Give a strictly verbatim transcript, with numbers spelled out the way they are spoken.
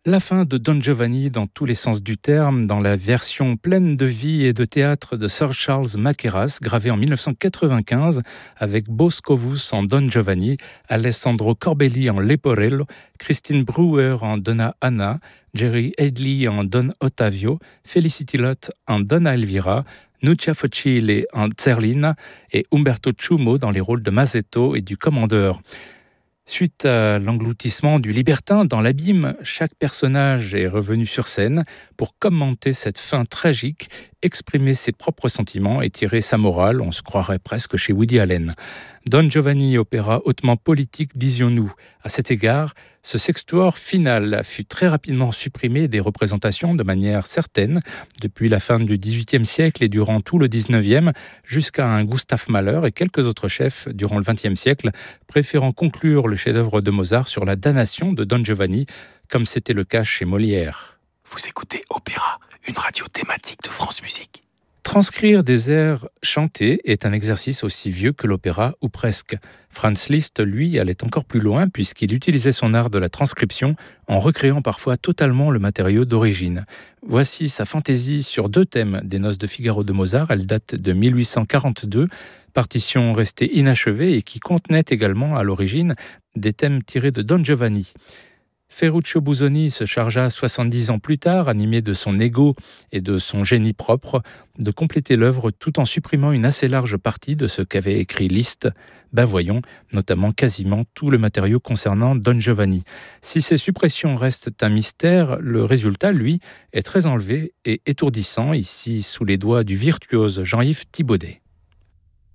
La fin de Don Giovanni dans tous les sens du terme, dans la version pleine de vie et de théâtre de Sir Charles Mackerras, gravée en mille neuf cent quatre-vingt-quinze, avec Boscovus en Don Giovanni, Alessandro Corbelli en Leporello, Christine Brewer en Donna Anna, Jerry Headley en Don Ottavio, Felicity Lott en Donna Elvira, Nuccia Focile en Zerlina et Umberto Ciumo dans les rôles de Masetto et du commandeur. Suite à l'engloutissement du libertin dans l'abîme, chaque personnage est revenu sur scène pour commenter cette fin tragique, exprimer ses propres sentiments et tirer sa morale, on se croirait presque chez Woody Allen. Don Giovanni, opéra hautement politique, disions-nous. À cet égard, ce sextuor final fut très rapidement supprimé des représentations de manière certaine, depuis la fin du dix-huitième siècle et durant tout le dix-neuvième, jusqu'à un Gustav Mahler et quelques autres chefs durant le vingtième siècle, préférant conclure le chef-d'œuvre de Mozart sur la damnation de Don Giovanni, comme c'était le cas chez Molière. Vous écoutez Opéra, une radio thématique de France Musique. Transcrire des airs chantés est un exercice aussi vieux que l'opéra, ou presque. Franz Liszt, lui, allait encore plus loin puisqu'il utilisait son art de la transcription en recréant parfois totalement le matériau d'origine. Voici sa fantaisie sur deux thèmes des Noces de Figaro de Mozart. Elle date de mille huit cent quarante-deux, partition restée inachevée et qui contenait également à l'origine des thèmes tirés de Don Giovanni. Ferruccio Busoni se chargea soixante-dix ans plus tard, animé de son ego et de son génie propre, de compléter l'œuvre tout en supprimant une assez large partie de ce qu'avait écrit Liszt. Ben voyons, notamment quasiment tout le matériau concernant Don Giovanni. Si ces suppressions restent un mystère, le résultat, lui, est très enlevé et étourdissant, ici sous les doigts du virtuose Jean-Yves Thibaudet.